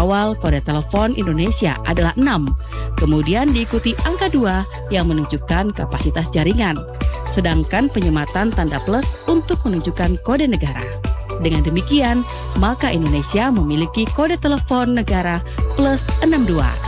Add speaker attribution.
Speaker 1: awal kode telepon Indonesia adalah 6. Kemudian diikuti angka 2 yang menunjukkan kapasitas jaringan. Sedangkan penyematan tanda plus untuk menunjukkan kode negara. Dengan demikian, maka Indonesia memiliki kode telepon negara plus 62.